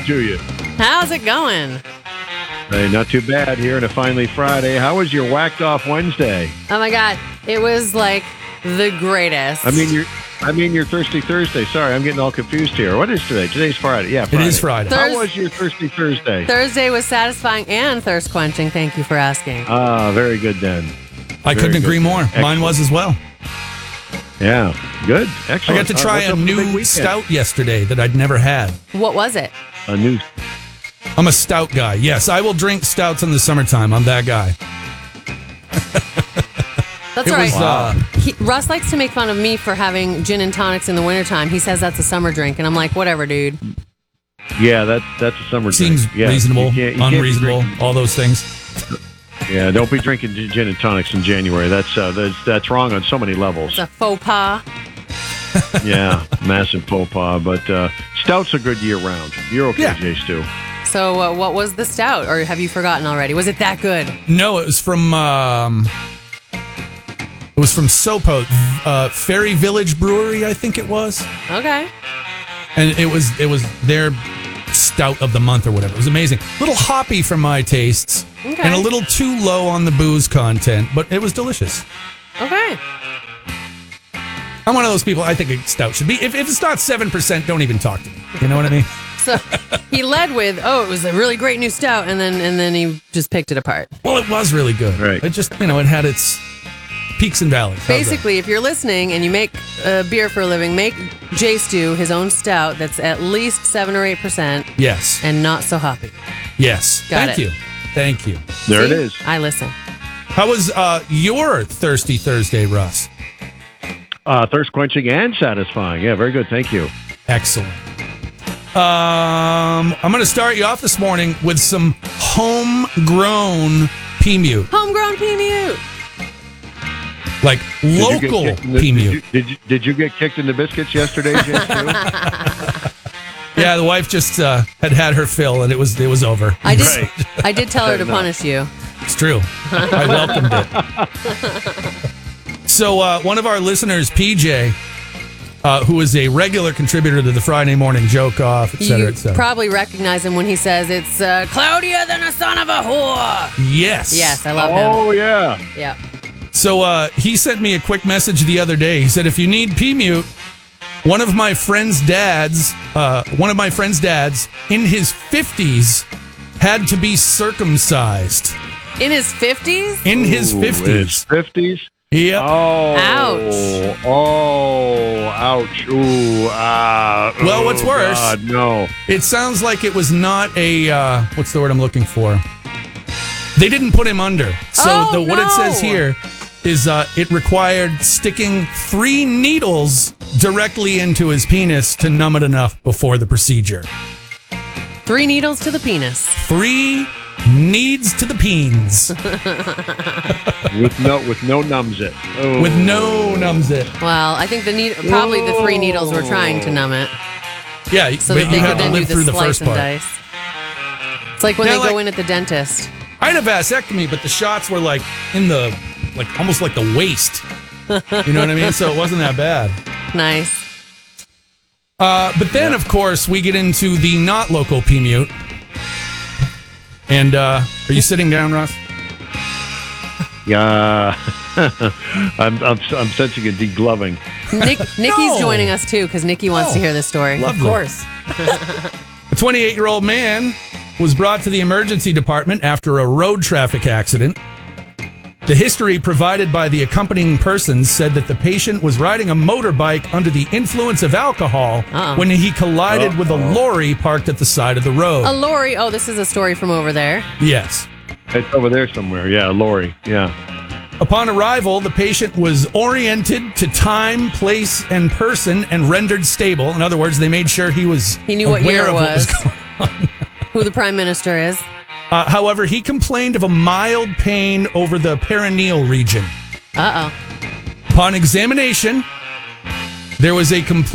to you? How's it going? Hey, not too bad here on a finally Friday. How was your whacked off Wednesday? Oh my God, it was like the greatest. I mean your Thirsty Thursday. Sorry, I'm getting all confused here. What is today? Today's Friday. Yeah, Friday. It is Friday. How was your Thirsty Thursday? Thursday was satisfying and thirst quenching. Thank you for asking. Ah, very good then. I couldn't Very agree good. more. Excellent. Mine was as well. Yeah, good. I Excellent. got to try What's a up for the big new weekend? stout yesterday that I'd never had. What was it? A new. I'm a stout guy. Yes, I will drink stouts in the summertime. I'm that guy. That's It all was, right. Russ likes to make fun of me for having gin and tonics in the wintertime. He says that's a summer drink, and I'm like, whatever, dude. Yeah, that's a summer Seems drink. Yeah, reasonable, you can't be unreasonable, drinking- all those things. Yeah, don't be drinking gin and tonics in January. That's wrong on so many levels. It's a faux pas. Yeah, massive faux pas. But stout's a good year round. You're okay, Yeah. Jay Stu. So what was the stout, or have you forgotten already? Was it that good? No, it was from Sopo, Fairy Village Brewery, I think it was. Okay. And it was their stout of the month or whatever. It was amazing. A little hoppy for my tastes. Okay. And a little too low on the booze content, but it was delicious. Okay. I'm one of those people, I think a stout should be. If it's not 7%, don't even talk to me. You know what I mean? So he led with, it was a really great new stout, and then he just picked it apart. Well, it was really good. Right. It just, it had its peaks and valleys. How's that? Basically, if you're listening and you make beer for a living, make Jay Stu his own stout that's at least 7 or 8% Yes. and not so hoppy. Yes. Got Thank it. you. Thank you. There it See? is. I listen. How was your Thirsty Thursday, Russ? Thirst quenching and satisfying. Yeah, very good. Thank you. Excellent. I'm going to start you off this morning with some homegrown P-Mute. Homegrown P-Mute. Like Did you get local kicked in the- P-Mute. Did you get kicked in the biscuits yesterday, Jay Stu? Yeah, the wife just had her fill, and it was over. I did. Right. I did tell her to Enough. punish you. It's true. I welcomed it. So one of our listeners, PJ, who is a regular contributor to the Friday Morning Joke Off, et cetera, You et cetera. probably recognize him when he says it's cloudier than a son of a whore. Yes. Yes, I love Oh yeah. him. Yeah. So he sent me a quick message the other day. He said, if you need P-Mute, one of my friend's dads in his 50s had to be circumcised. In his 50s? In his Ooh, 50s. in his 50s. Yep. Oh. Ouch. Oh, ouch. Ooh, Well, what's oh, worse? God, no. It sounds like it was not a, what's the word I'm looking for? They didn't put him under. So what it says no. here is it required sticking 3 needles directly into his penis to numb it enough before the procedure. 3 needles to the penis. 3 needs to the peens with no numbs it. Oh. with no numbs it. Well, I think probably the 3 needles were trying to numb it Yeah, so but that they you could had to then do live the through the slice first and part. dice. It's like when Now, they go like- in at the dentist. I had a vasectomy, but the shots were like in the, like almost like the waist. You know what I mean? So it wasn't that bad. Nice. But then, of course, we get into the not local P-Mute. And are you sitting down, Russ? Yeah. I'm sensing a degloving. Nikki's No. joining us too because Nikki wants to Oh, hear this story. lovely. Of course. A 28-year-old man was brought to the emergency department after a road traffic accident. The history provided by the accompanying persons said that the patient was riding a motorbike under the influence of alcohol when he collided with a lorry parked at the side of the road. A lorry. Oh, this is a story from over there. Yes. It's over there somewhere. Yeah, Lori. Yeah. Upon arrival, the patient was oriented to time, place, and person and rendered stable. In other words, they made sure he knew what year aware it of what was was. going on. Who the prime minister is. However, he complained of a mild pain over the perineal region. Uh-oh. Upon examination, there was a complete